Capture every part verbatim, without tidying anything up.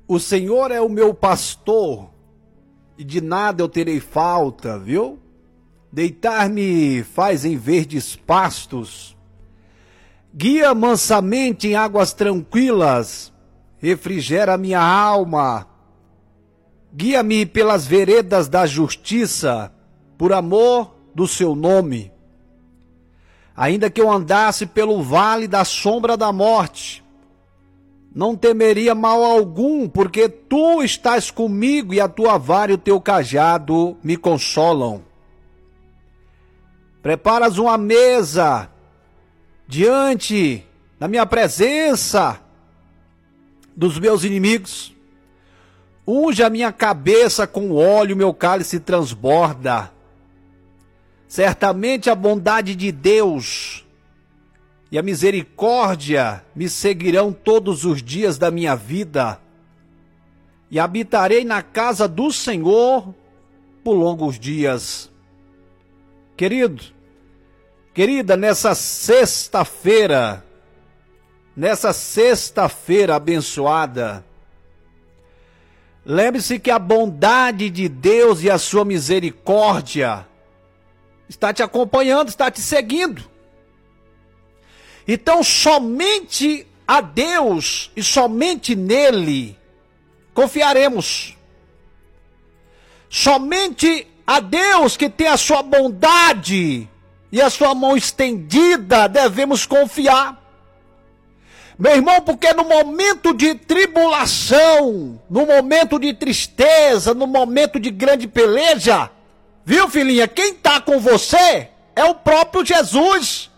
O Senhor é o meu pastor, e de nada eu terei falta, viu? Deitar-me faz em verdes pastos, guia mansamente em águas tranquilas, refrigera minha alma. Guia-me pelas veredas da justiça, por amor do seu nome. Ainda que eu andasse pelo vale da sombra da morte, não temeria mal algum, porque tu estás comigo e a tua vara e o teu cajado me consolam. Preparas uma mesa diante da minha presença dos meus inimigos. Unge a minha cabeça com óleo, meu cálice transborda. Certamente a bondade de Deus e a misericórdia me seguirão todos os dias da minha vida, e habitarei na casa do Senhor por longos dias. Querido, querida, nessa sexta-feira, nessa sexta-feira abençoada, lembre-se que a bondade de Deus e a sua misericórdia está te acompanhando, está te seguindo. Então, somente a Deus e somente nele confiaremos. Somente a Deus, que tem a sua bondade e a sua mão estendida, devemos confiar. Meu irmão, porque no momento de tribulação, no momento de tristeza, no momento de grande peleja, viu, filhinha, quem está com você é o próprio Jesus.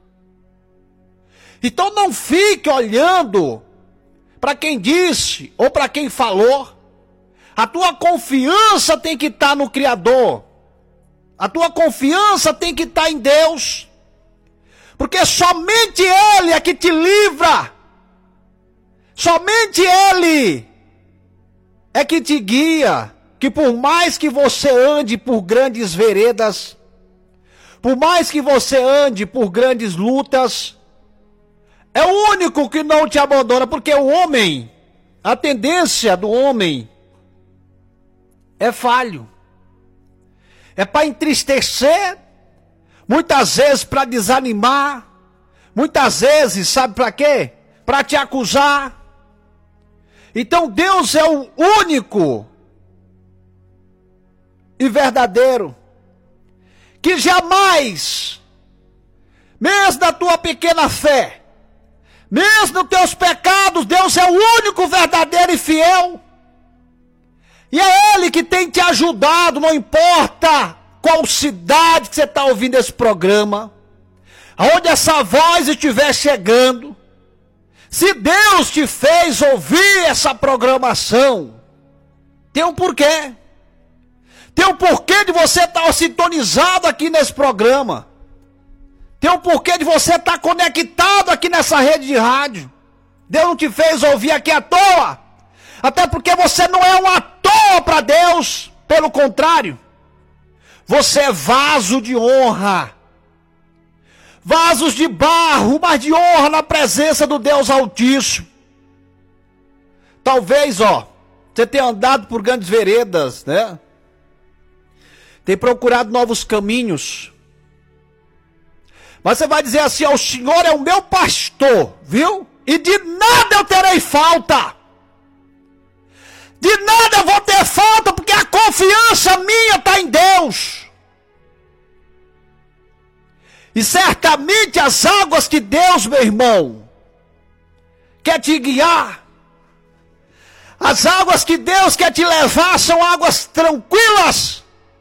Então não fique olhando para quem disse ou para quem falou. A tua confiança tem que estar no Criador. A tua confiança tem que estar em Deus. Porque somente Ele é que te livra. Somente Ele é que te guia. Que por mais que você ande por grandes veredas, por mais que você ande por grandes lutas, é o único que não te abandona, porque o homem, a tendência do homem é falho. É para entristecer, muitas vezes para desanimar, muitas vezes, sabe para quê? Para te acusar. Então Deus é o único e verdadeiro, que jamais, mesmo na tua pequena fé, mesmo nos teus pecados, Deus é o único verdadeiro e fiel. E é Ele que tem te ajudado, não importa qual cidade que você está ouvindo esse programa, aonde essa voz estiver chegando. Se Deus te fez ouvir essa programação, tem um porquê. Tem um porquê de você estar sintonizado aqui nesse programa. Tem um porquê de você estar conectado aqui nessa rede de rádio. Deus não te fez ouvir aqui à toa. Até porque você não é um à toa para Deus. Pelo contrário, você é vaso de honra. Vasos de barro, mas de honra na presença do Deus Altíssimo. Talvez, ó, você tenha andado por grandes veredas, né? Tem procurado novos caminhos. Mas você vai dizer assim, ó, o Senhor é o meu pastor, viu? E de nada eu terei falta. De nada eu vou ter falta, porque a confiança minha está em Deus. E certamente as águas que Deus, meu irmão, quer te guiar, as águas que Deus quer te levar são águas tranquilas.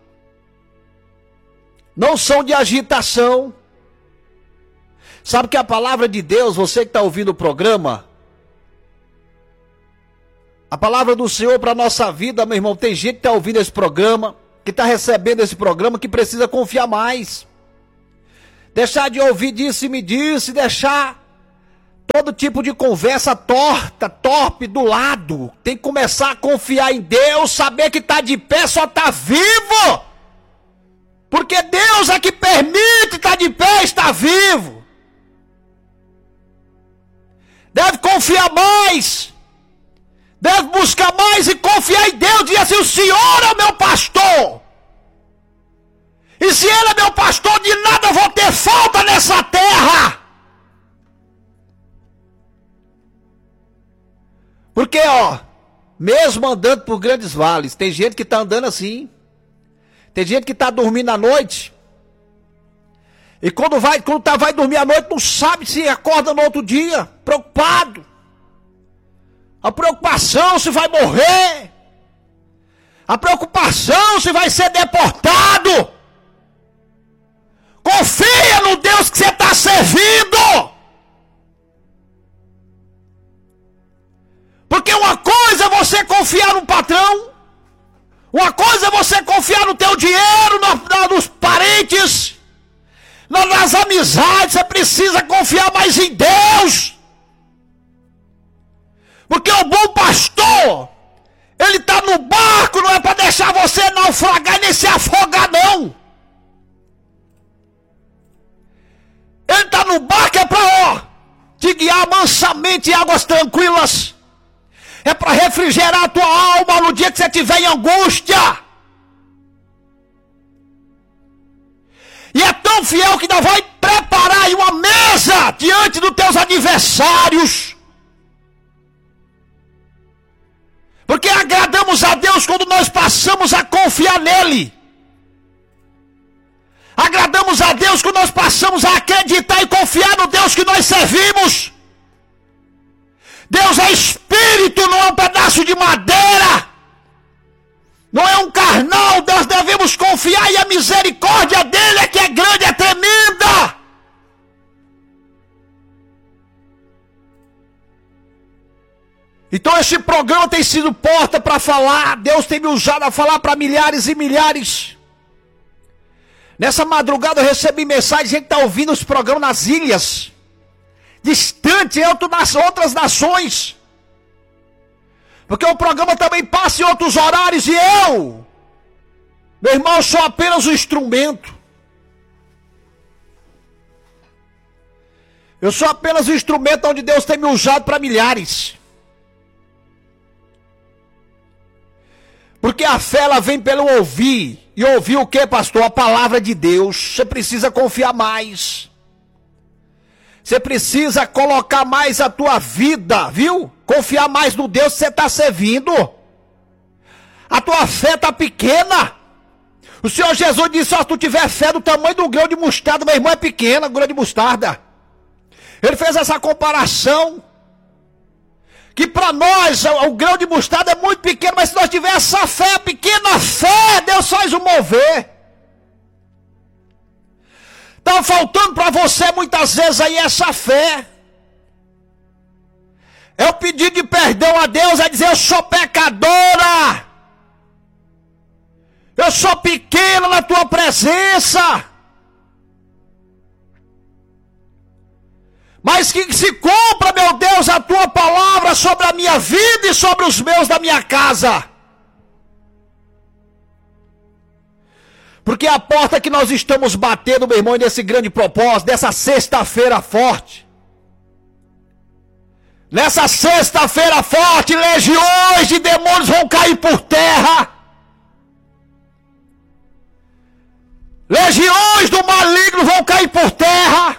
Não são de agitação. Sabe que a palavra de Deus, você que está ouvindo o programa, a palavra do Senhor para a nossa vida, meu irmão, tem gente que está ouvindo esse programa, que está recebendo esse programa, que precisa confiar mais. Deixar de ouvir disse e me disse, deixar todo tipo de conversa torta, torpe do lado. Tem que começar a confiar em Deus, saber que está de pé, só está vivo. Porque Deus é que permite estar de pé, estar vivo. Deve confiar mais. Deve buscar mais e confiar em Deus. Dizer assim: o Senhor é o meu pastor. E se Ele é meu pastor, de nada eu vou ter falta nessa terra. Porque, ó, mesmo andando por grandes vales, tem gente que está andando assim. Tem gente que está dormindo à noite. E quando vai, quando tá, vai dormir à noite, não sabe se acorda no outro dia. Preocupado. A preocupação se vai morrer. A preocupação se vai ser deportado. Confia no Deus que você está servindo. Porque uma coisa é você confiar no patrão. Uma coisa é você confiar no teu dinheiro, no, nos parentes, nas amizades. Você precisa confiar mais em Deus. Porque o bom pastor, ele está no barco, não é para deixar você naufragar nem se afogar, não. Ele está no barco é para te guiar mansamente em águas tranquilas. É para refrigerar a tua alma no dia que você estiver em angústia. E é tão fiel que ainda vai preparar aí uma mesa diante dos teus adversários. Porque agradamos a Deus quando nós passamos a confiar nele. Agradamos a Deus quando nós passamos a acreditar e confiar no Deus que nós servimos. Deus é espírito, não é um pedaço de madeira. Não é um carnal. Nós devemos confiar e a misericórdia dele é que é grande, é tremenda. Então esse programa tem sido porta para falar. Deus tem me usado a falar para milhares e milhares. Nessa madrugada eu recebi mensagem de gente que está ouvindo os programas nas ilhas. Distante em outras nações. Porque o programa também passa em outros horários. E eu, meu irmão, sou apenas um instrumento. Eu sou apenas um instrumento onde Deus tem me usado para milhares. Porque a fé ela vem pelo ouvir. E ouvir o que, pastor? A palavra de Deus. Você precisa confiar mais. Você precisa colocar mais a tua vida, viu? Confiar mais no Deus que você está servindo. A tua fé está pequena. O Senhor Jesus disse: ó, se tu tiver fé do tamanho do grão de mostarda, meu irmão, é pequena, grão de mostarda. Ele fez essa comparação. Que para nós o, o grão de mostarda é muito pequeno, mas se nós tivermos essa fé, pequena fé, Deus faz o mover. Está faltando para você muitas vezes aí essa fé. É o pedido de perdão a Deus, é dizer: eu sou pecadora. Eu sou pequena na tua presença. Mas que se cumpra, meu Deus, a tua palavra sobre a minha vida e sobre os meus da minha casa. Porque a porta que nós estamos batendo, meu irmão, nesse grande propósito, dessa sexta-feira forte. Nessa sexta-feira forte, legiões de demônios vão cair por terra. Legiões do maligno vão cair por terra.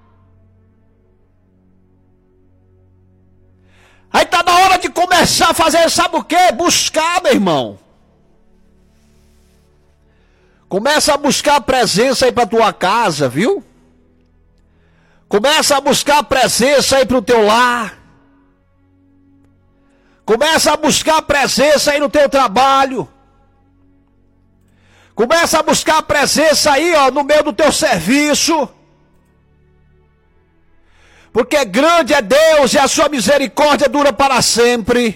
Aí está na hora de começar a fazer, sabe o quê? Buscar, meu irmão. Começa a buscar a presença aí para tua casa, viu? Começa a buscar a presença aí para o teu lar. Começa a buscar a presença aí no teu trabalho. Começa a buscar a presença aí, ó, no meio do teu serviço. Porque grande é Deus e a sua misericórdia dura para sempre.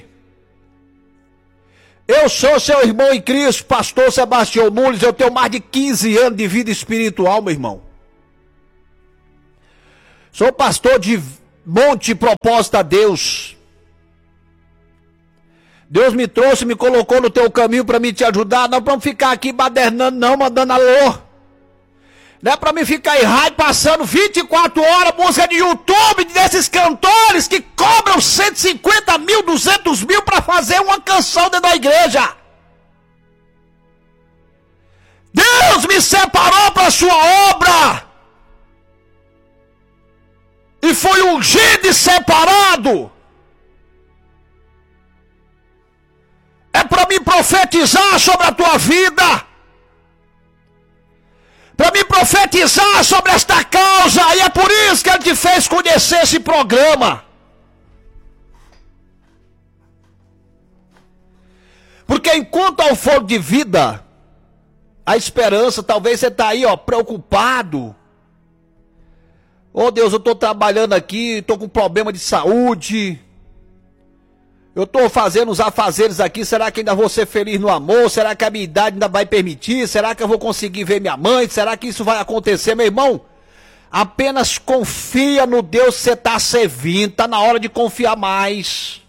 Eu sou seu irmão em Cristo, pastor Sebastião Nunes. Eu tenho mais de quinze anos de vida espiritual, meu irmão. Sou pastor de monte propósito a Deus. Deus me trouxe, me colocou no teu caminho para me te ajudar. Não para me ficar aqui badernando, não, mandando alô. Não é para me ficar em rádio passando vinte e quatro horas música de YouTube desses cantores que cobram cento e cinquenta mil, duzentos mil para fazer fazer uma canção dentro da igreja. Deus me separou para a sua obra. E foi ungido e separado. É para me profetizar sobre a tua vida. Para me profetizar sobre esta causa. E é por isso que Ele te fez conhecer esse programa. Porque enquanto há o fogo de vida, a esperança, talvez você está aí, ó, preocupado. Oh Deus, eu estou trabalhando aqui, estou com problema de saúde. Eu estou fazendo os afazeres aqui, será que ainda vou ser feliz no amor? Será que a minha idade ainda vai permitir? Será que eu vou conseguir ver minha mãe? Será que isso vai acontecer, meu irmão? Apenas confia no Deus que você está servindo, está na hora de confiar mais.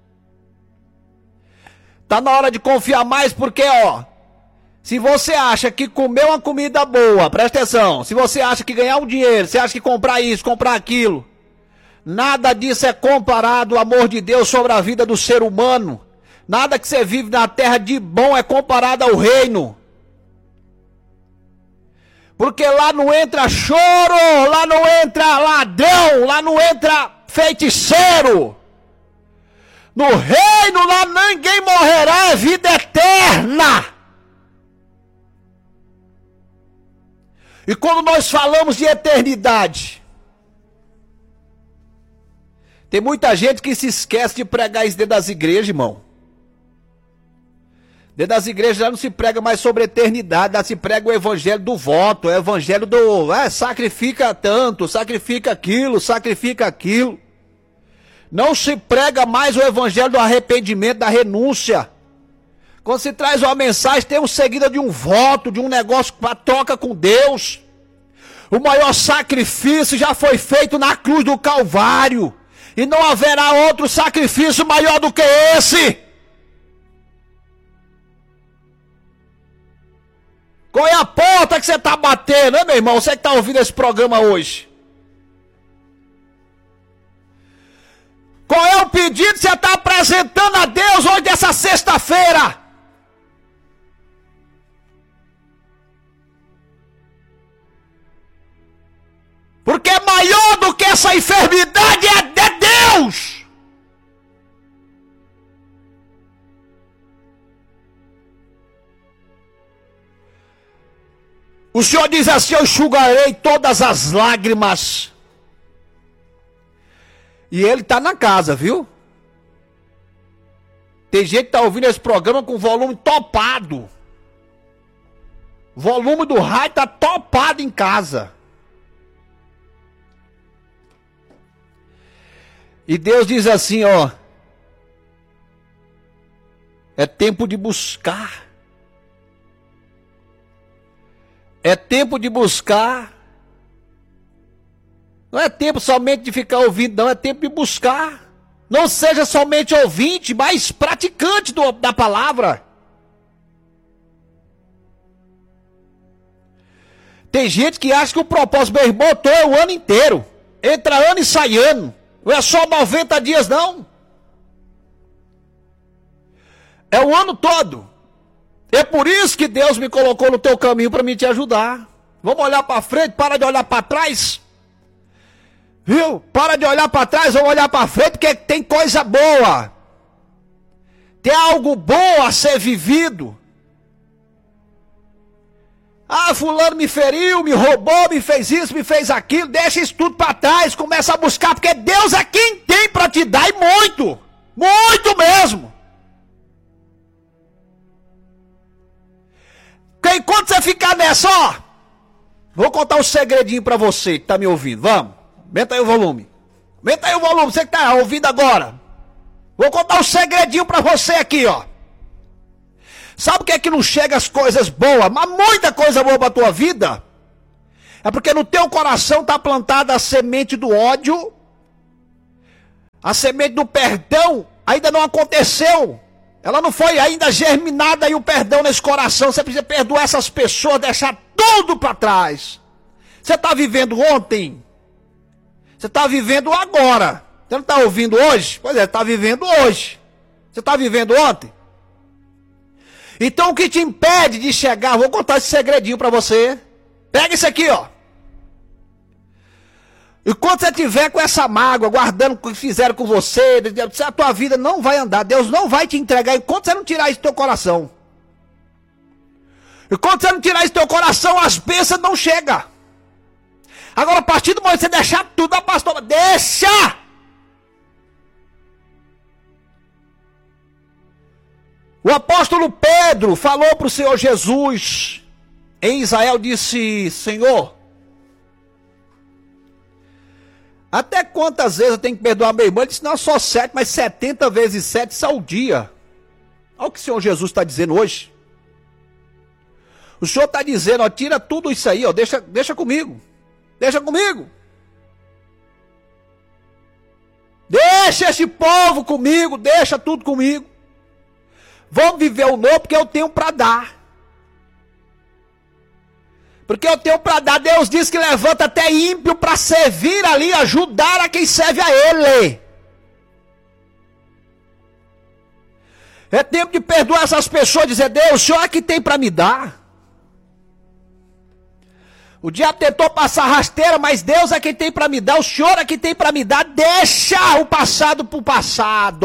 Está na hora de confiar mais porque, ó, se você acha que comer uma comida boa, presta atenção, se você acha que ganhar um dinheiro, você acha que comprar isso, comprar aquilo, nada disso é comparado ao amor de Deus sobre a vida do ser humano. Nada que você vive na terra de bom é comparado ao reino. Porque lá não entra choro, lá não entra ladrão, lá não entra feiticeiro. No reino lá ninguém morrerá, é vida eterna. E quando nós falamos de eternidade, tem muita gente que se esquece de pregar isso dentro das igrejas, irmão. Dentro das igrejas já não se prega mais sobre eternidade, já se prega o evangelho do voto, o evangelho do, é, sacrifica tanto, sacrifica aquilo, sacrifica aquilo. Não se prega mais o evangelho do arrependimento, da renúncia. Quando se traz uma mensagem, tem um seguida de um voto, de um negócio para troca com Deus. O maior sacrifício já foi feito na cruz do Calvário. E não haverá outro sacrifício maior do que esse. Qual é a porta que você está batendo, né, meu irmão? Você que está ouvindo esse programa hoje. Qual é o pedido que você está apresentando a Deus hoje, dessa sexta-feira? Porque maior do que essa enfermidade é de Deus. O Senhor diz assim: eu enxugarei todas as lágrimas. E Ele está na casa, viu? Tem gente que está ouvindo esse programa com volume topado. O volume do rádio está topado em casa. E Deus diz assim, ó: é tempo de buscar. É tempo de buscar. Não é tempo somente de ficar ouvindo, não. É tempo de buscar. Não seja somente ouvinte, mas praticante do, da palavra. Tem gente que acha que o propósito, meu irmão, é o ano inteiro. Entra ano e sai ano. Não é só noventa dias, não. É o ano todo. É por isso que Deus me colocou no teu caminho para me te ajudar. Vamos olhar para frente, para de olhar para trás. Viu? Para de olhar para trás, vamos olhar para frente, porque tem coisa boa. Tem algo bom a ser vivido. Ah, fulano me feriu, me roubou, me fez isso, me fez aquilo. Deixa isso tudo para trás, começa a buscar, porque Deus é quem tem para te dar, e muito. Muito mesmo. Porque enquanto você ficar nessa, ó, vou contar um segredinho para você que tá me ouvindo, vamos. Aumenta aí o volume. Aumenta aí o volume, você que tá ouvindo agora. Vou contar um segredinho pra você aqui, ó. Sabe o que é que não chega as coisas boas, mas muita coisa boa pra tua vida? É porque no teu coração tá plantada a semente do ódio. A semente do perdão ainda não aconteceu. Ela não foi ainda germinada aí o perdão nesse coração. Você precisa perdoar essas pessoas, deixar tudo pra trás. Você tá vivendo ontem? Você está vivendo agora. Você não está ouvindo hoje? Pois é, está vivendo hoje. Você está vivendo ontem? Então o que te impede de chegar, vou contar esse segredinho para você. Pega isso aqui, ó. E quando você tiver com essa mágoa, guardando o que fizeram com você, a tua vida não vai andar. Deus não vai te entregar enquanto você não tirar isso do teu coração. E quando você não tirar isso do teu coração, as bênçãos não chegam. Agora, a partir do momento que você deixar tudo, a pastora, deixa! O apóstolo Pedro falou para o Senhor Jesus, em Israel, disse: Senhor, até quantas vezes eu tenho que perdoar meu irmão? Ele disse: não, só sete, mas setenta vezes sete, isso ao dia. Olha o que o Senhor Jesus está dizendo hoje. O Senhor está dizendo, ó, tira tudo isso aí, ó, deixa, deixa comigo. Deixa comigo. Deixa esse povo comigo, deixa tudo comigo. Vamos viver o novo porque eu tenho para dar. Porque eu tenho para dar. Deus diz que levanta até ímpio para servir ali, ajudar a quem serve a Ele. É tempo de perdoar essas pessoas e dizer: Deus, o Senhor é que tem para me dar. O diabo tentou passar rasteira, mas Deus é quem tem para me dar. O Senhor é quem tem para me dar. Deixa o passado para o passado.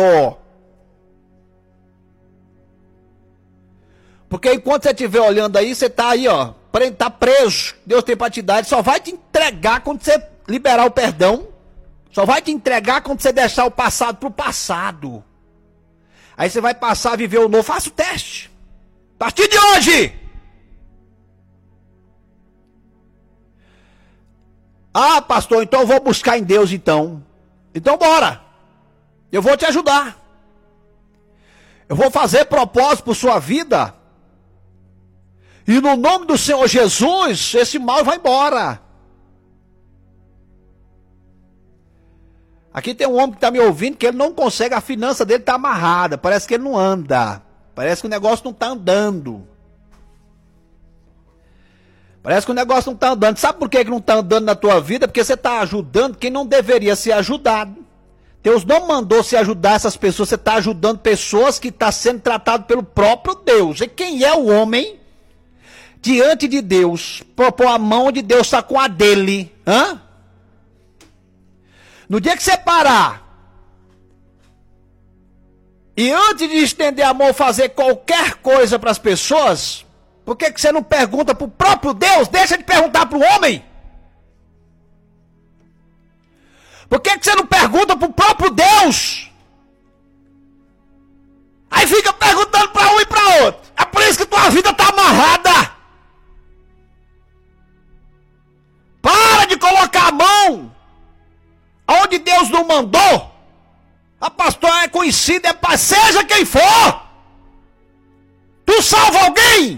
Porque enquanto você estiver olhando aí, você está aí, ó, está preso. Deus tem para te dar. Ele só vai te entregar quando você liberar o perdão. Só vai te entregar quando você deixar o passado para o passado. Aí você vai passar a viver o novo. Faça o teste. A partir de hoje. Ah, pastor, então eu vou buscar em Deus então. Então bora. Eu vou te ajudar. Eu vou fazer propósito por sua vida. E no nome do Senhor Jesus, esse mal vai embora. Aqui tem um homem que está me ouvindo, que ele não consegue, a finança dele está amarrada. Parece que ele não anda. Parece que o negócio não está andando. Parece que o negócio não está andando. Sabe por que que não está andando na tua vida? Porque você está ajudando quem não deveria ser ajudado. Deus não mandou se ajudar essas pessoas. Você está ajudando pessoas que estão sendo tratadas pelo próprio Deus. E quem é o homem diante de Deus? Propor a mão de Deus está com a dele. Hã? No dia que você parar e antes de estender a mão fazer qualquer coisa para as pessoas, por que que você não pergunta para o próprio Deus? Deixa de perguntar para o homem. Por que que você não pergunta para o próprio Deus? Aí fica perguntando para um e para outro. É por isso que tua vida está amarrada. Para de colocar a mão onde Deus não mandou. A pastora é conhecida, é para seja quem for. Tu salva alguém.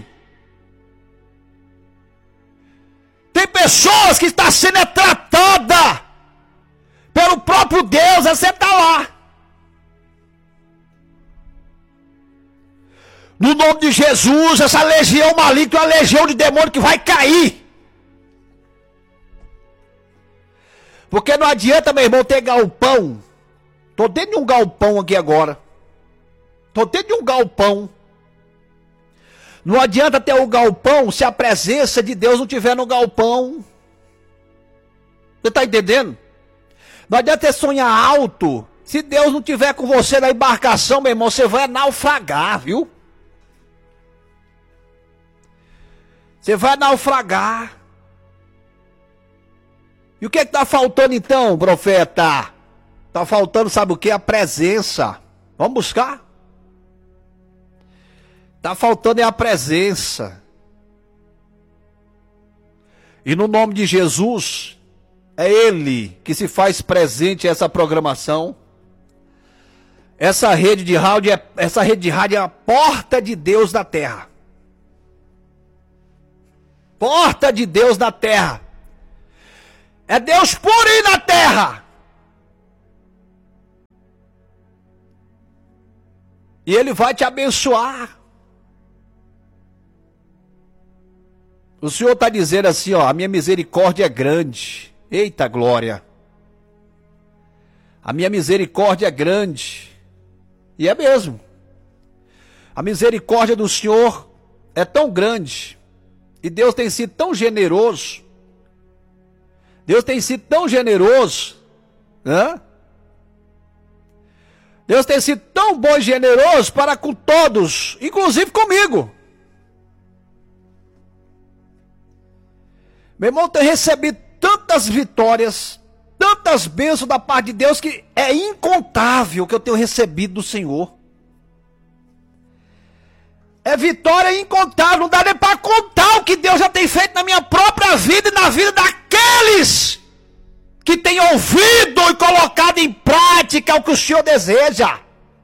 Tem pessoas que estão sendo tratadas pelo próprio Deus, você está lá. No nome de Jesus, essa legião maligna é uma legião de demônio que vai cair. Porque não adianta, meu irmão, ter galpão. Estou dentro de um galpão aqui agora. Estou dentro de um galpão. Não adianta ter o galpão se a presença de Deus não estiver no galpão. Você está entendendo? Não adianta ter sonhar alto. Se Deus não estiver com você na embarcação, meu irmão, você vai naufragar, viu? Você vai naufragar. E o que está faltando então, profeta? Está faltando, sabe o que? A presença. Vamos buscar? Está faltando é a presença. E no nome de Jesus, é Ele que se faz presente essa programação. Essa rede de rádio é, essa rede de rádio é a porta de Deus na terra. Porta de Deus na terra. É Deus puro aí na terra. E Ele vai te abençoar. O Senhor está dizendo assim, ó, a minha misericórdia é grande. Eita glória. A minha misericórdia é grande. E é mesmo. A misericórdia do Senhor é tão grande, e Deus tem sido tão generoso, Deus tem sido tão generoso, né? Deus tem sido tão bom e generoso para com todos, inclusive comigo. Meu irmão, tem recebido tantas vitórias, tantas bênçãos da parte de Deus, que é incontável que eu tenho recebido do Senhor. É vitória incontável, não dá nem para contar o que Deus já tem feito na minha própria vida e na vida daqueles que têm ouvido e colocado em prática o que o Senhor deseja.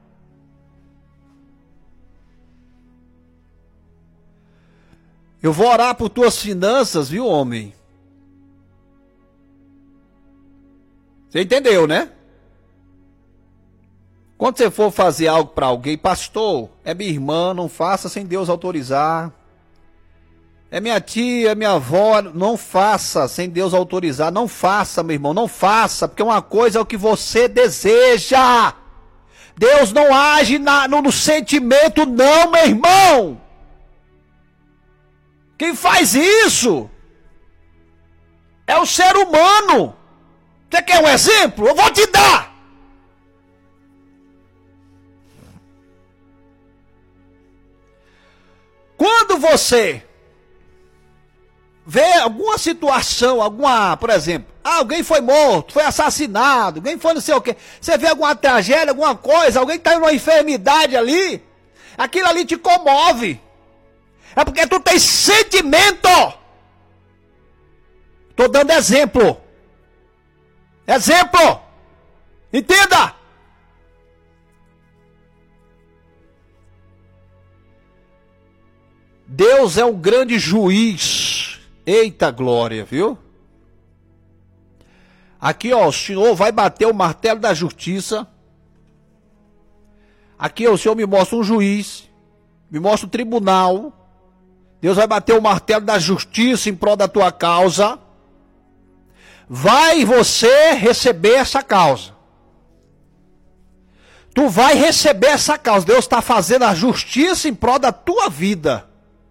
Eu vou orar por tuas finanças, viu, homem? Você entendeu, né? Quando você for fazer algo para alguém, pastor, é minha irmã, não faça sem Deus autorizar. É minha tia, é minha avó, não faça sem Deus autorizar. Não faça, meu irmão, não faça, porque uma coisa é o que você deseja. Deus não age na, no, no sentimento, não, meu irmão. Quem faz isso é o ser humano. Você quer um exemplo? Eu vou te dar. Quando você vê alguma situação, alguma, por exemplo, ah, alguém foi morto, foi assassinado, alguém foi não sei o quê, você vê alguma tragédia, alguma coisa, alguém está em uma enfermidade ali, aquilo ali te comove. É porque tu tem sentimento. Estou dando exemplo. Exemplo. Entenda. Deus é um grande juiz. Eita glória, viu? Aqui, ó, o Senhor vai bater o martelo da justiça. Aqui, ó, o Senhor me mostra um juiz, me mostra um tribunal. Deus vai bater o martelo da justiça em prol da tua causa. Vai você receber essa causa. Tu vai receber essa causa. Deus está fazendo a justiça em prol da tua vida.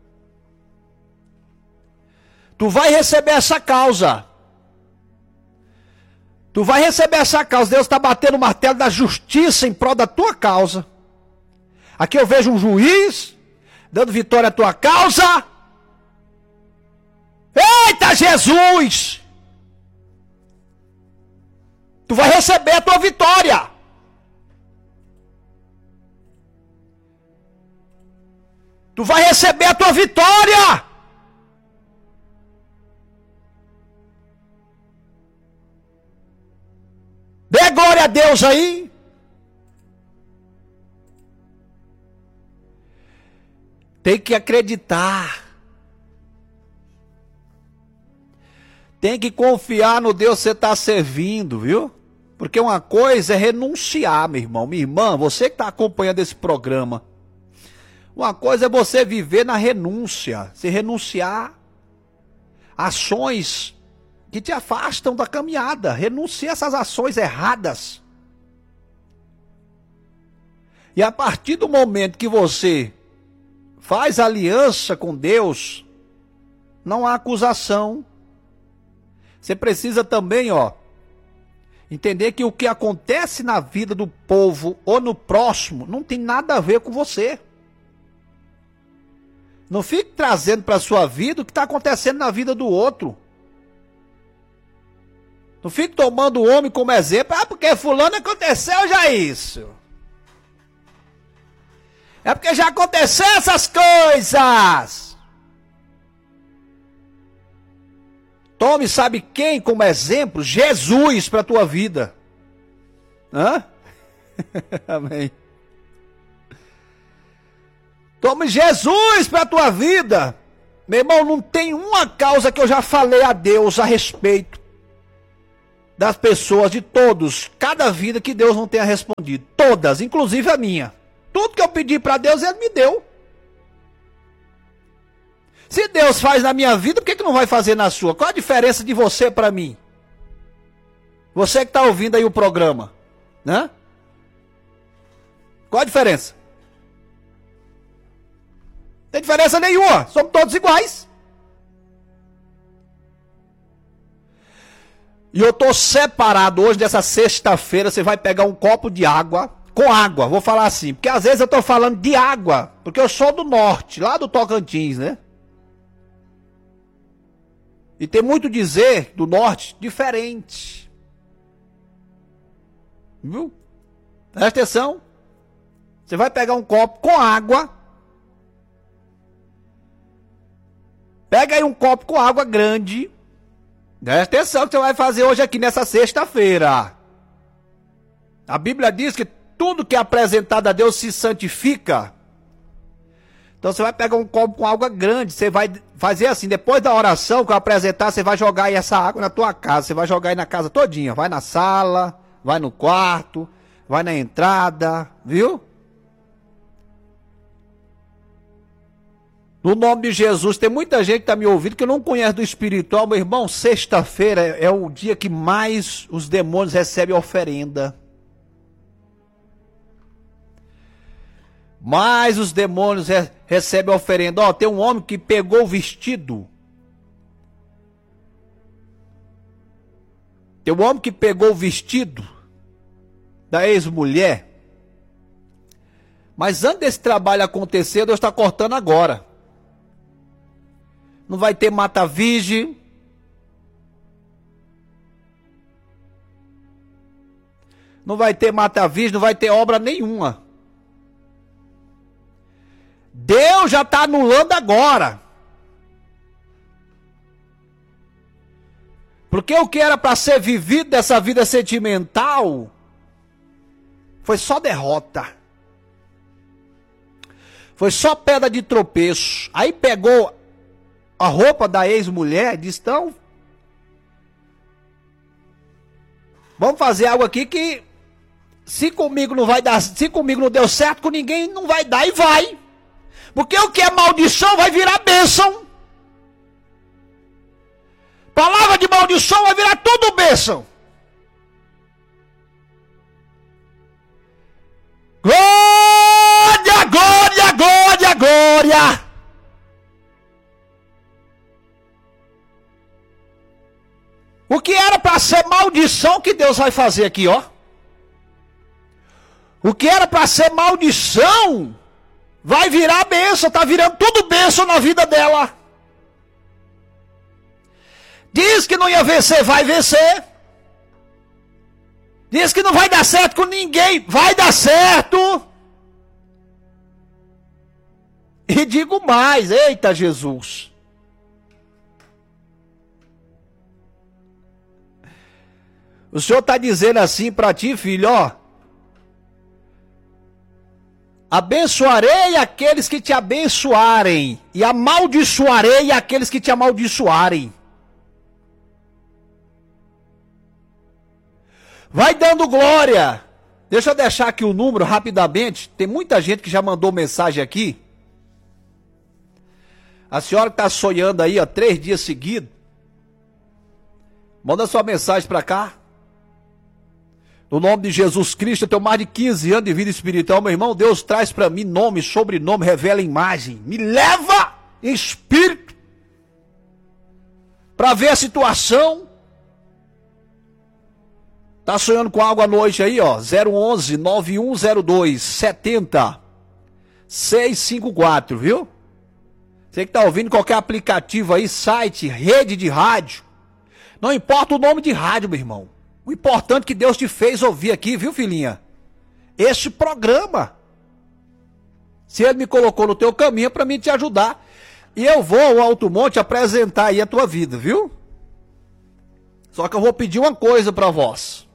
Tu vai receber essa causa. Tu vai receber essa causa. Deus está batendo o martelo da justiça em prol da tua causa. Aqui eu vejo um juiz dando vitória à tua causa. Eita Jesus! Tu vai receber a tua vitória. Tu vai receber a tua vitória. Dê glória a Deus aí. Tem que acreditar. Tem que confiar no Deus que você está servindo, viu? Porque uma coisa é renunciar, meu irmão. Minha irmã, você que está acompanhando esse programa. Uma coisa é você viver na renúncia. Se renunciar a ações que te afastam da caminhada. Renuncie a essas ações erradas. E a partir do momento que você faz aliança com Deus, não há acusação. Você precisa também, ó, entender que o que acontece na vida do povo ou no próximo não tem nada a ver com você. Não fique trazendo para a sua vida o que está acontecendo na vida do outro. Não fique tomando o homem como exemplo. Ah, porque fulano aconteceu já isso. É porque já aconteceu essas coisas. Tome, sabe quem como exemplo? Jesus para a tua vida. Hã? Amém. Tome Jesus para a tua vida. Meu irmão, não tem uma causa que eu já falei a Deus a respeito das pessoas, de todos, cada vida que Deus não tenha respondido. Todas, inclusive a minha. Tudo que eu pedi para Deus, Ele me deu. Se Deus faz na minha vida, por que, que não vai fazer na sua? Qual a diferença de você para mim? Você que está ouvindo aí o programa, né? Qual a diferença? tem diferença nenhuma, somos todos iguais. E eu tô separado hoje, nessa sexta-feira, você vai pegar um copo de água, com água, vou falar assim, porque às vezes eu tô falando de água, porque eu sou do norte, lá do Tocantins, né? E tem muito dizer do norte diferente. Viu? Presta atenção. Você vai pegar um copo com água. Pega aí um copo com água grande. Presta atenção que você vai fazer hoje aqui nessa sexta-feira. A Bíblia diz que tudo que é apresentado a Deus se santifica. Então você vai pegar um copo com água grande, você vai fazer assim, depois da oração que eu apresentar, você vai jogar aí essa água na tua casa, você vai jogar aí na casa todinha, vai na sala, vai no quarto, vai na entrada, viu? No nome de Jesus, tem muita gente que está me ouvindo que não conhece do espiritual, meu irmão, sexta-feira é o dia que mais os demônios recebem oferenda. Mas os demônios re recebem oferenda. Ó, tem um homem que pegou o vestido. Tem um homem que pegou o vestido da ex-mulher. Mas antes desse trabalho acontecer, Deus está cortando agora. Não vai ter mata-virgem. Não vai ter mata-virgem, não vai ter obra nenhuma. Deus já está anulando agora. Porque o que era para ser vivido dessa vida sentimental foi só derrota. Foi só pedra de tropeço. Aí pegou a roupa da ex-mulher e disse, então, vamos fazer algo aqui que se comigo não vai dar, se comigo não deu certo, com ninguém não vai dar e vai. Porque o que é maldição vai virar bênção. Palavra de maldição vai virar tudo bênção. Glória, glória, glória, glória. O que era para ser maldição que Deus vai fazer aqui, ó. O que era para ser maldição vai virar bênção, tá virando tudo bênção na vida dela. Diz que não ia vencer, vai vencer. Diz que não vai dar certo com ninguém, vai dar certo. E digo mais, eita Jesus. O Senhor está dizendo assim para ti, filho, ó. Abençoarei aqueles que te abençoarem, e amaldiçoarei aqueles que te amaldiçoarem. Vai dando glória. Deixa eu deixar aqui o número rapidamente. Tem muita gente que já mandou mensagem aqui. A senhora que está sonhando aí, ó, três dias seguidos. Manda sua mensagem para cá. No nome de Jesus Cristo, eu tenho mais de quinze anos de vida espiritual, meu irmão. Deus traz para mim nome, sobrenome, revela imagem. Me leva em espírito para ver a situação. Tá sonhando com algo à noite aí, ó. zero onze, nove um zero dois, sete zero, seis cinco quatro, viu? Você que tá ouvindo qualquer aplicativo aí, site, rede de rádio. Não importa o nome de rádio, meu irmão. O importante é que Deus te fez ouvir aqui, viu, filhinha? Este programa. Se Ele me colocou no teu caminho é para mim te ajudar. E eu vou ao Alto Monte apresentar aí a tua vida, viu? Só que eu vou pedir uma coisa para vós.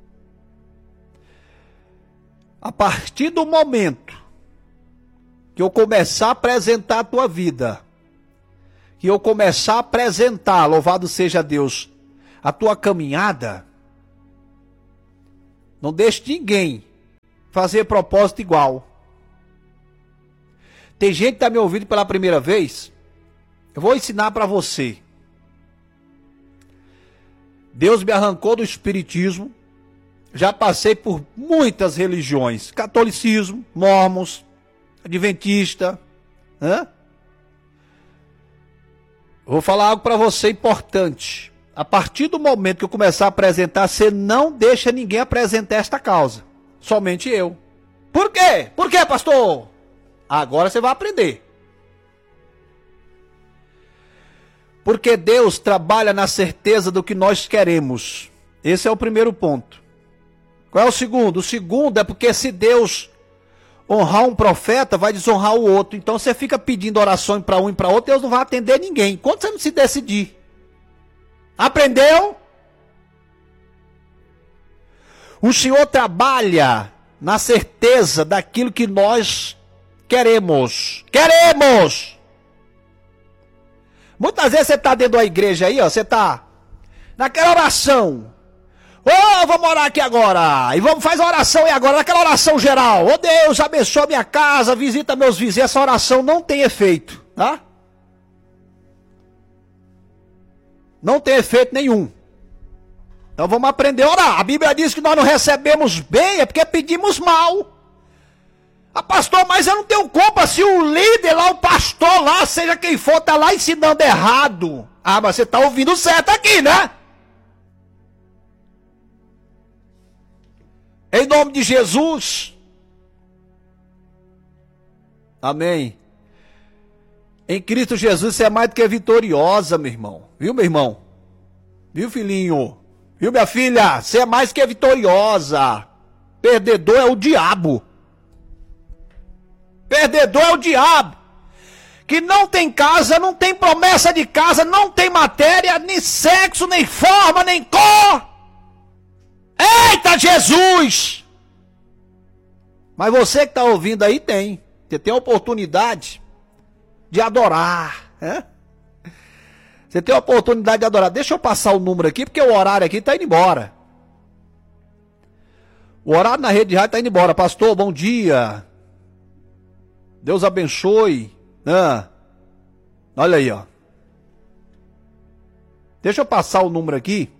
A partir do momento que eu começar a apresentar a tua vida, que eu começar a apresentar, louvado seja Deus, a tua caminhada, não deixe ninguém fazer propósito igual. Tem gente que está me ouvindo pela primeira vez. Eu vou ensinar para você. Deus me arrancou do espiritismo. Já passei por muitas religiões. Catolicismo, mormons, adventista, né? Vou falar algo para você importante. A partir do momento que eu começar a apresentar, você não deixa ninguém apresentar esta causa. Somente eu. Por quê? Por quê, pastor? Agora você vai aprender. Porque Deus trabalha na certeza do que nós queremos. Esse é o primeiro ponto. Qual é o segundo? O segundo é porque se Deus honrar um profeta, vai desonrar o outro. Então você fica pedindo orações para um e para outro, Deus não vai atender ninguém. Enquanto você não se decidir. Aprendeu? O Senhor trabalha na certeza daquilo que nós queremos. Queremos! Muitas vezes você está dentro da igreja aí, ó, você está naquela oração. Ô, oh, vamos orar aqui agora. E vamos fazer a oração aí agora, naquela oração geral. Ô oh, Deus, abençoa minha casa, visita meus vizinhos. Essa oração não tem efeito, tá? Não tem efeito nenhum. Então vamos aprender a orar. A Bíblia diz que nós não recebemos bem, é porque pedimos mal. Ah, pastor, mas eu não tenho culpa se o líder lá, o pastor lá, seja quem for, tá lá ensinando errado. Ah, mas você tá ouvindo certo aqui, né? Em nome de Jesus. Amém. Em Cristo Jesus você é mais do que vitoriosa, meu irmão. Viu, meu irmão? Viu, filhinho? Viu, minha filha? Você é mais que vitoriosa. Perdedor é o diabo. Perdedor é o diabo. Que não tem casa, não tem promessa de casa, não tem matéria, nem sexo, nem forma, nem cor. Eita, Jesus! Mas você que está ouvindo aí tem. Você tem a oportunidade de adorar. Né? Você tem a oportunidade de adorar. Deixa eu passar o número aqui, porque o horário aqui está indo embora. O horário na rede de rádio está indo embora. Pastor, bom dia. Deus abençoe. Ah, olha aí, ó. Deixa eu passar o número aqui.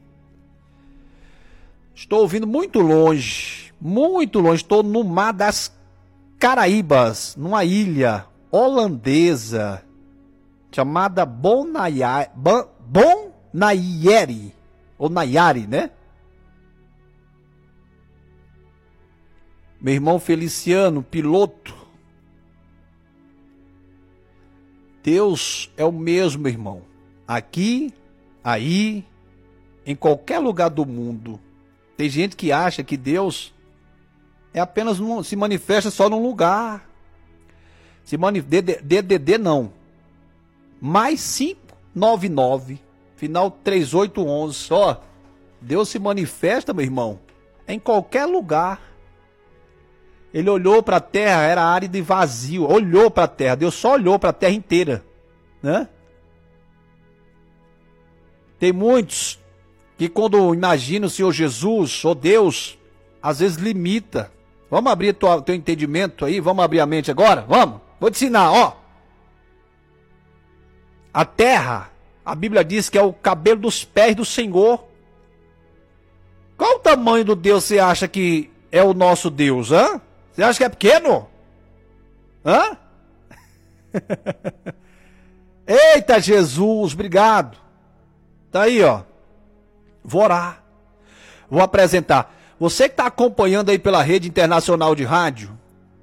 Estou ouvindo muito longe, muito longe. Estou no mar das Caraíbas, numa ilha holandesa chamada Bonaire, Bonaire, ou Nayari, né? Meu irmão Feliciano, piloto. Deus é o mesmo, irmão. Aqui, aí, em qualquer lugar do mundo. Tem gente que acha que Deus é apenas um, se manifesta só num lugar. Se manifesta, D D D não. Mais cinco nove nove, final três oito um um. Ó, Deus se manifesta, meu irmão, em qualquer lugar. Ele olhou para a terra, era árido e vazio. Olhou para a terra, Deus só olhou para a terra inteira, né? Tem muitos que quando imaginam o Senhor Jesus, ou Deus, às vezes limita. Vamos abrir o teu entendimento aí, vamos abrir a mente agora? Vamos, vou te ensinar, ó. A terra, a Bíblia diz que é o cabelo dos pés do Senhor. Qual o tamanho do Deus você acha que é o nosso Deus, hã? Você acha que é pequeno? Hã? Eita, Jesus, obrigado. Tá aí, ó. Vou orar. Vou apresentar. Você que está acompanhando aí pela rede internacional de rádio,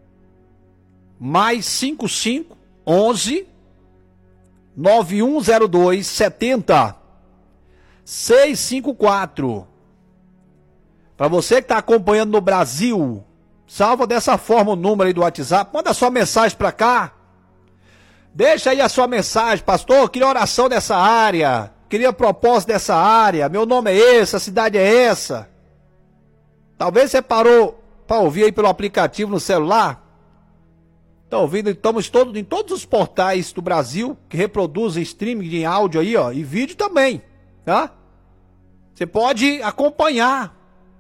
mais cinco cinco onze nove um zero dois setenta seis cinco quatro. Para você que está acompanhando no Brasil, salva dessa forma o número aí do WhatsApp, manda sua mensagem para cá. Deixa aí a sua mensagem, pastor, queria oração dessa área, queria propósito dessa área, meu nome é esse, a cidade é essa. Talvez você parou para ouvir aí pelo aplicativo no celular. Está ouvindo? Estamos todos, em todos os portais do Brasil que reproduzem streaming de áudio aí, ó, e vídeo também, tá? Você pode acompanhar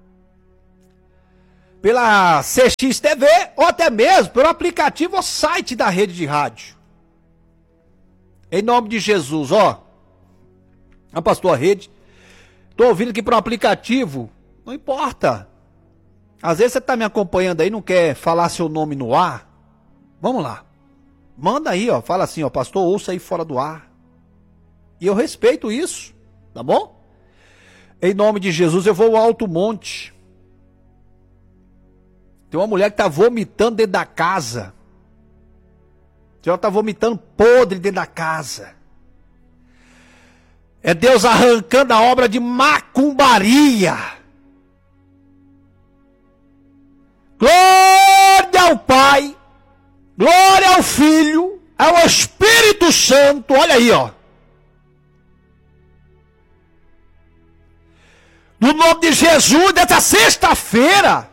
pela C X T V ou até mesmo pelo aplicativo ou site da rede de rádio. Em nome de Jesus, ó. A pastor, a rede. Estou ouvindo aqui pelo aplicativo. Não importa. Às vezes você está me acompanhando aí, não quer falar seu nome no ar. Vamos lá. Manda aí, ó. Fala assim, ó. Pastor, ouça aí fora do ar. E eu respeito isso, tá bom? Em nome de Jesus, eu vou ao Alto Monte. Tem uma mulher que está vomitando dentro da casa. Ela está vomitando podre dentro da casa. É Deus arrancando a obra de macumbaria. Glória ao Pai, glória ao Filho, ao Espírito Santo. Olha aí, ó. No nome de Jesus, dessa sexta-feira,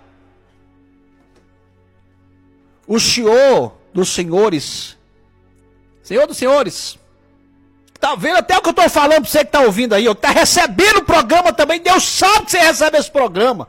o Senhor dos senhores, Senhor dos senhores, tá vendo até o que eu estou falando para você que está ouvindo aí, ó, que está recebendo o programa também, Deus sabe que você recebe esse programa.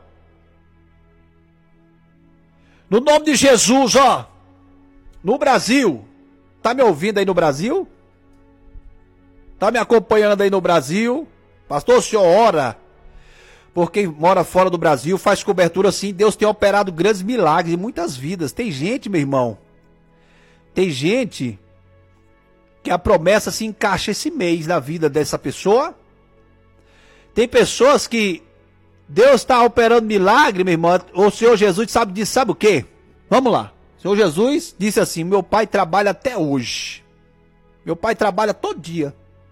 No nome de Jesus, ó, no Brasil, tá me ouvindo aí no Brasil? Tá me acompanhando aí no Brasil? Pastor, o senhor ora por quem mora fora do Brasil, faz cobertura assim, Deus tem operado grandes milagres em muitas vidas. Tem gente, meu irmão, tem gente que a promessa se encaixa esse mês na vida dessa pessoa. Tem pessoas que Deus está operando milagre, meu irmão. O Senhor Jesus sabe disso, sabe o quê? Vamos lá. O Senhor Jesus disse assim, meu pai trabalha até hoje. Meu pai trabalha todo dia.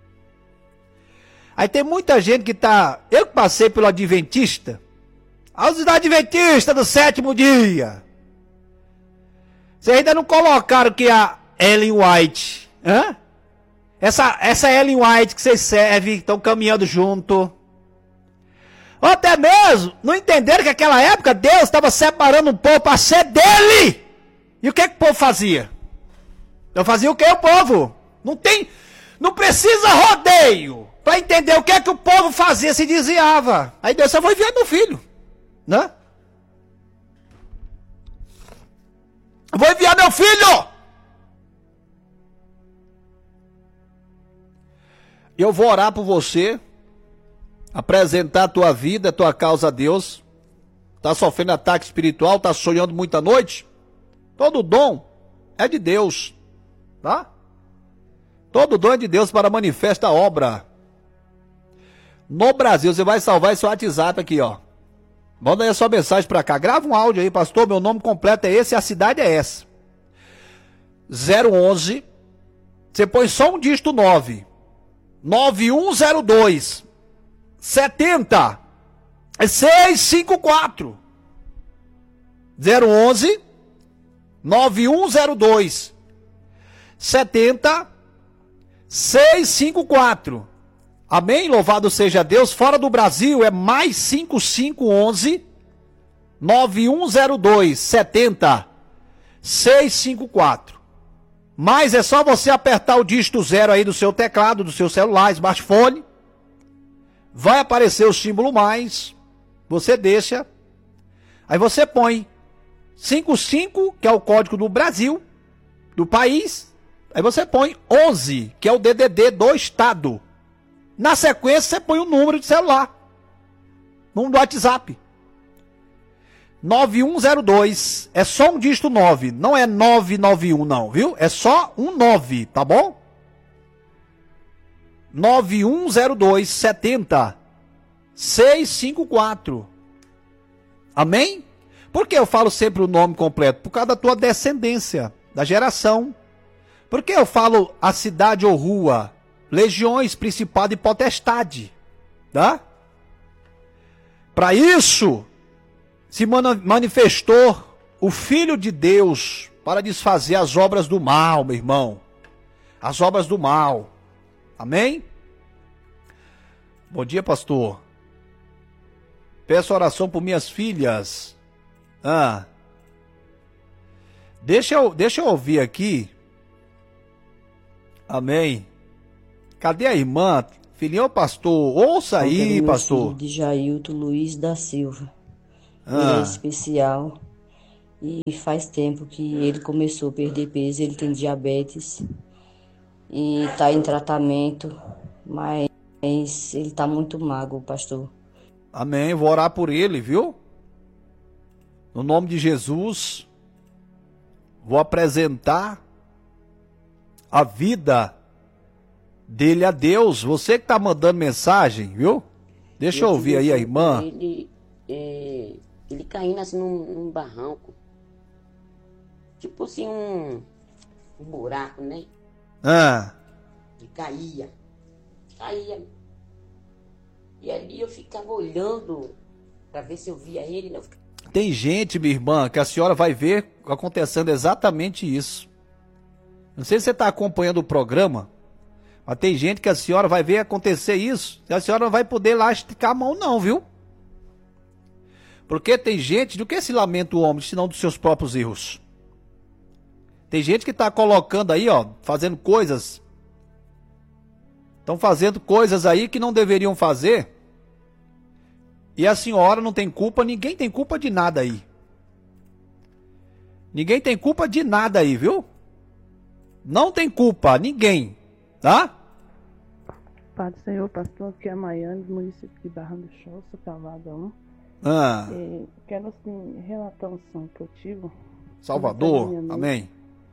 Aí tem muita gente que tá... Eu que passei pelo Adventista. Aos Adventistas do sétimo dia. Vocês ainda não colocaram que a Ellen White... Hã? Essa, essa Ellen White que vocês servem, estão caminhando junto. Ou até mesmo, não entenderam que naquela época Deus estava separando um povo para ser dele. E o que, que o povo fazia? Então fazia o que o povo? Não tem... Não precisa rodeio para entender o que é que o povo fazia, se desviava. Aí Deus só foi enviar meu filho, né? Vou enviar meu filho. Eu vou orar por você, apresentar a tua vida, a tua causa a Deus. Tá sofrendo ataque espiritual, tá sonhando muita noite? Todo dom é de Deus, tá? Todo dom é de Deus para manifesta a obra. No Brasil, você vai salvar esse WhatsApp aqui, ó. Manda aí a sua mensagem para cá. Grava um áudio aí, pastor, meu nome completo é esse e a cidade é essa. zero onze, você põe só um dígito nove. nove um zero dois, setenta, seis cinco quatro. zero onze, nove um zero dois, setenta, seis cinco quatro. Amém? Louvado seja Deus. Fora do Brasil é mais cinco cinco um um, nove um zero dois, setenta, seis cinco quatro. Mas é só você apertar o dígito zero aí do seu teclado, do seu celular, smartphone. Vai aparecer o símbolo mais. Você deixa. Aí você põe cinquenta e cinco, que é o código do Brasil, do país. Aí você põe onze, que é o D D D do estado. Na sequência você põe o número de celular. Número do WhatsApp. nove um zero dois, é só um dígito nove, não é nove nove um não, viu? É só um nove, tá bom? nove um zero dois, setenta, seis cinco quatro. Amém? Por que eu falo sempre o nome completo? Por causa da tua descendência, da geração. Por que eu falo a cidade ou rua? Legiões, principado e potestade, tá? Para isso se manifestou o Filho de Deus para desfazer as obras do mal, meu irmão. As obras do mal. Amém? Bom dia, pastor. Peço oração por minhas filhas. Ah. Deixa eu, deixa eu ouvir aqui. Amém. Cadê a irmã? Filhinho, pastor. Ouça aí, pastor. Filho de Jailton Luiz da Silva. Ah. Ele é especial e faz tempo que ele começou a perder peso, ele tem diabetes e está em tratamento, mas ele está muito magro, pastor. Amém, vou orar por ele, viu? No nome de Jesus, vou apresentar a vida Dele a Deus. Você que tá mandando mensagem, viu? Deixa eu ouvir aí a irmã. Ele, é, ele caindo assim num, num barranco. Tipo assim, um, um buraco, né? Ah. Ele caía. Caía. E ali eu ficava olhando pra ver se eu via ele. Né? Eu ficava... Tem gente, minha irmã, que a senhora vai ver acontecendo exatamente isso. Não sei se você está acompanhando o programa, mas tem gente que a senhora vai ver acontecer isso, e a senhora não vai poder lá esticar a mão não, viu? Porque tem gente, do que se lamenta o homem, senão dos seus próprios erros? Tem gente que está colocando aí, ó, fazendo coisas, estão fazendo coisas aí que não deveriam fazer, e a senhora não tem culpa, ninguém tem culpa de nada aí. Ninguém tem culpa de nada aí, viu? Não tem culpa, ninguém, tá? Pai do Senhor, pastor, aqui é a Maiane, do município de Barra do Choça, Cavada um. Ah. É, quero, assim, relatar um sonho que eu tive. Salvador, amém.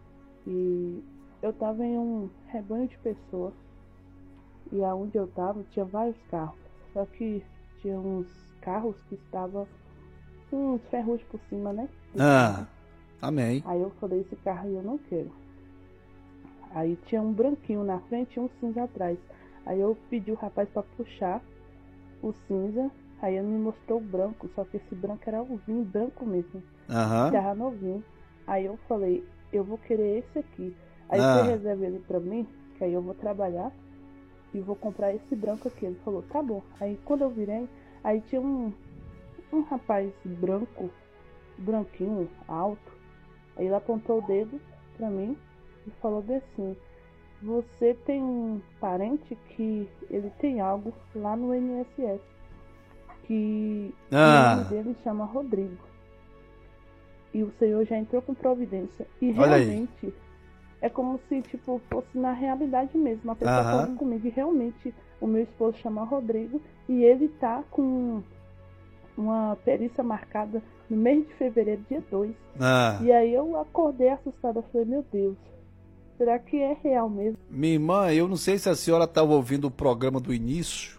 E eu tava em um rebanho de pessoas, e aonde eu tava tinha vários carros, só que tinha uns carros que estavam com uns ferrugem por cima, né? Ah, amém. Aí eu falei, esse carro aí eu não quero. Aí tinha um branquinho na frente e um cinza atrás. Aí eu pedi o rapaz para puxar o cinza. Aí ele me mostrou o branco, só que esse branco era o vinho branco mesmo. Aham. Tava novinho. Aí eu falei, eu vou querer esse aqui. Aí Ah. você reserva ele pra mim, que aí eu vou trabalhar e vou comprar esse branco aqui. Ele falou, tá bom. Aí quando eu virei, aí tinha um, um rapaz branco, branquinho, alto. Aí ele apontou o dedo pra mim e falou bem assim, você tem um parente que ele tem algo lá no I N S S, que Ah. o nome dele chama Rodrigo. E o Senhor já entrou com providência. E Olha aí. realmente é como se tipo fosse na realidade mesmo. A pessoa Aham. falando comigo e realmente o meu esposo chama Rodrigo e ele tá com uma perícia marcada no mês de fevereiro, dia dois. Ah. E aí eu acordei assustada, falei, meu Deus, será que é real mesmo? Minha irmã, eu não sei se a senhora estava ouvindo o programa do início.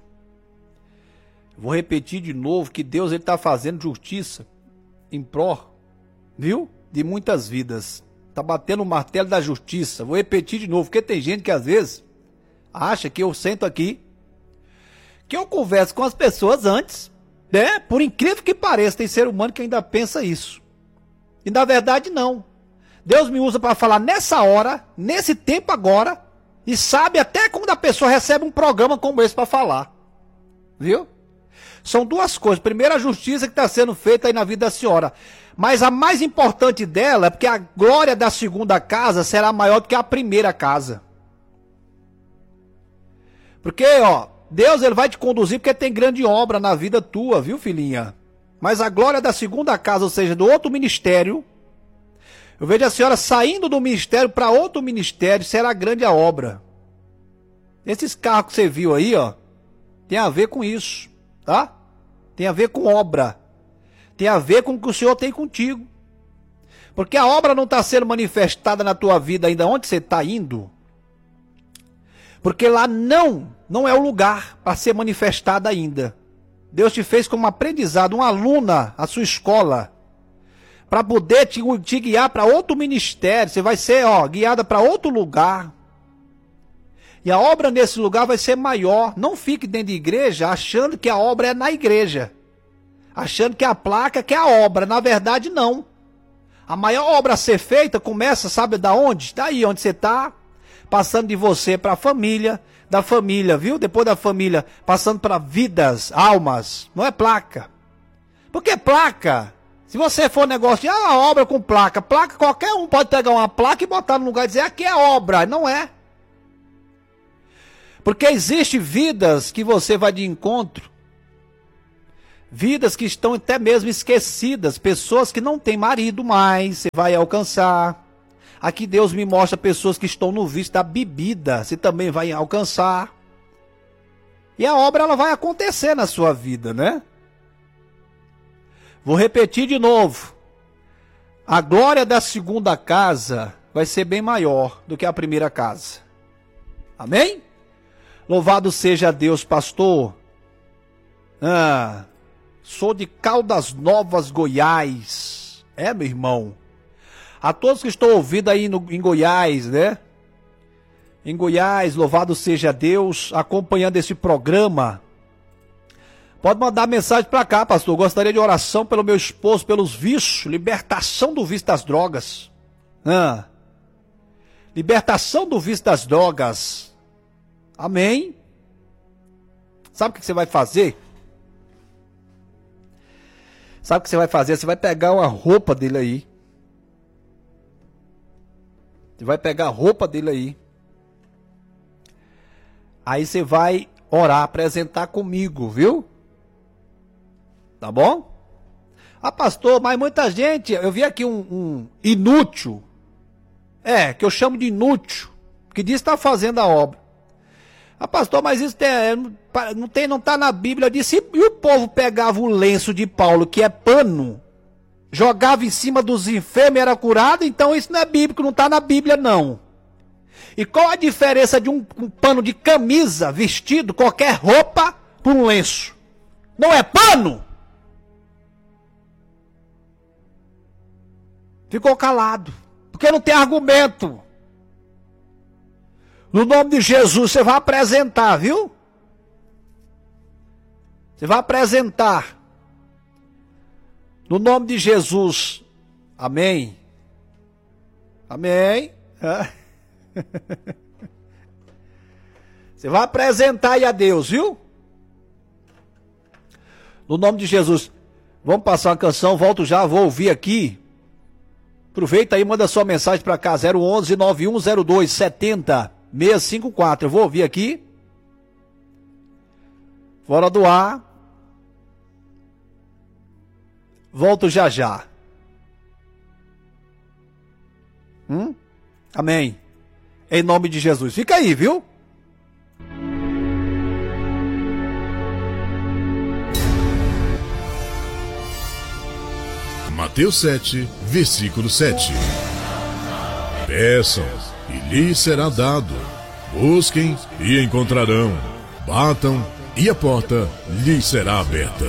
Vou repetir de novo que Deus está fazendo justiça em pró, viu? De muitas vidas. Está batendo o martelo da justiça. Vou repetir de novo, porque tem gente que às vezes acha que eu sento aqui, que eu converso com as pessoas antes, né? Por incrível que pareça, tem ser humano que ainda pensa isso. E na verdade não. Deus me usa para falar nessa hora, nesse tempo agora, e sabe até quando a pessoa recebe um programa como esse para falar. Viu? São duas coisas. Primeiro, a justiça que está sendo feita aí na vida da senhora. Mas a mais importante dela é porque a glória da segunda casa será maior do que a primeira casa. Porque, ó, Deus ele vai te conduzir porque tem grande obra na vida tua, viu, filhinha? Mas a glória da segunda casa, ou seja, do outro ministério, eu vejo a senhora saindo do ministério para outro ministério, será grande a obra. Esses carros que você viu aí, ó, tem a ver com isso, tá? Tem a ver com obra. Tem a ver com o que o Senhor tem contigo. Porque a obra não está sendo manifestada na tua vida ainda onde você está indo. Porque lá não, não é o lugar para ser manifestada ainda. Deus te fez como aprendizado, uma aluna, a sua escola, para poder te, te guiar para outro ministério. Você vai ser, ó, guiada para outro lugar. E a obra nesse lugar vai ser maior. Não fique dentro de igreja achando que a obra é na igreja. Achando que a placa que é a obra. Na verdade, não. A maior obra a ser feita começa, sabe da onde? Daí onde você está. Passando de você para a família. Da família, viu? Depois da família, passando para vidas, almas. Não é placa. Porque placa, se você for negócio de ah, obra com placa. Placa, qualquer um pode pegar uma placa e botar no lugar e dizer aqui é obra. Não é. Porque existe vidas que você vai de encontro. Vidas que estão até mesmo esquecidas. Pessoas que não têm marido mais. Você vai alcançar. Aqui Deus me mostra pessoas que estão no vício da bebida. Você também vai alcançar. E a obra ela vai acontecer na sua vida, né? Vou repetir de novo. A glória da segunda casa vai ser bem maior do que a primeira casa. Amém? Louvado seja Deus, pastor. Ah, sou de Caldas Novas, Goiás. É, meu irmão. A todos que estão ouvindo aí no, em Goiás, né? Em Goiás, louvado seja Deus, acompanhando esse programa. Pode mandar mensagem para cá, pastor. Gostaria de oração pelo meu esposo, pelos vícios, libertação do vício das drogas. Ah, libertação do vício das drogas. Amém? Sabe o que você vai fazer? Sabe o que você vai fazer? Você vai pegar uma roupa dele aí. Você vai pegar a roupa dele aí. Aí você vai orar, apresentar comigo, viu? Tá bom? Ah, pastor, mas muita gente... Eu vi aqui um, um inútil. É, que eu chamo de inútil. Que diz que está fazendo a obra. Ah, pastor, mas isso tem, não tem, não está na Bíblia. Eu disse, e o povo pegava o lenço de Paulo, que é pano, jogava em cima dos enfermos e era curado? Então isso não é bíblico, não está na Bíblia não. E qual a diferença de um, um pano de camisa, vestido, qualquer roupa, por um lenço? Não é pano? Ficou calado, porque não tem argumento. No nome de Jesus, você vai apresentar, viu? Você vai apresentar. No nome de Jesus. Amém. Amém. Você vai apresentar aí a Deus, viu? No nome de Jesus. Vamos passar uma canção, volto já, vou ouvir aqui. Aproveita aí, manda sua mensagem para cá, zero onze, nove um zero dois, sete zero seis cinco quatro. Eu vou ouvir aqui. Fora do ar. Volto já já. Hum? Amém. Em nome de Jesus. Fica aí, viu? Mateus sete, versículo sete. Peçam e lhes será dado. Busquem e encontrarão. Batam e a porta lhes será aberta.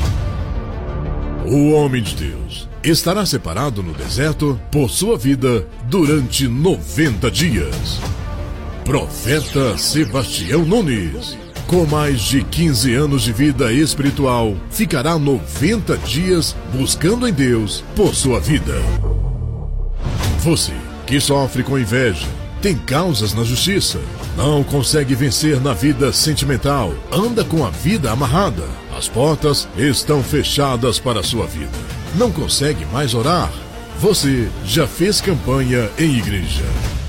O homem de Deus estará separado no deserto por sua vida durante noventa dias. Profeta Sebastião Nunes, com mais de quinze anos de vida espiritual, ficará noventa dias buscando em Deus por sua vida. Você que sofre com inveja, tem causas na justiça, não consegue vencer na vida sentimental, anda com a vida amarrada, as portas estão fechadas para a sua vida, não consegue mais orar, você já fez campanha em igreja.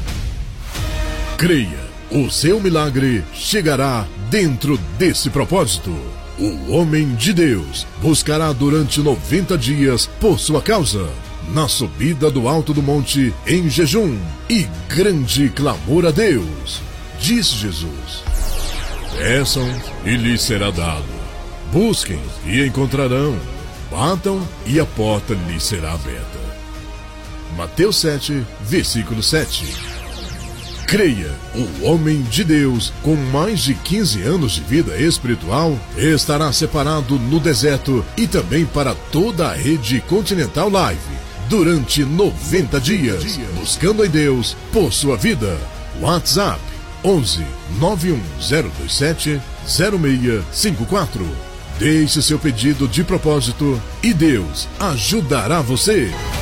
Creia, o seu milagre chegará dentro desse propósito. O homem de Deus buscará durante noventa dias por sua causa, na subida do alto do monte, em jejum e grande clamor a Deus. Disse Jesus: peçam e lhes será dado. Busquem e encontrarão. Batam e a porta lhes será aberta. Mateus sete, versículo sete. Creia, o homem de Deus, com mais de quinze anos de vida espiritual, estará separado no deserto e também para toda a rede Continental Live, durante noventa dias, buscando em Deus por sua vida. WhatsApp onze, nove um zero dois sete, zero seis cinco quatro. Deixe seu pedido de propósito e Deus ajudará você.